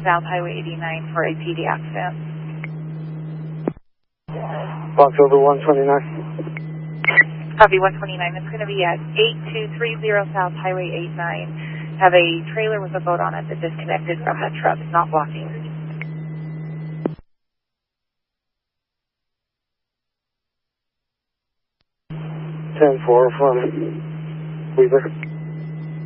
South Highway 89 for a PD accident. Box over 129. Copy 129. It's going to be at 8230 South Highway 89. Have a trailer with a boat on it that disconnected from the truck, not blocking. 10-4 from Weaver.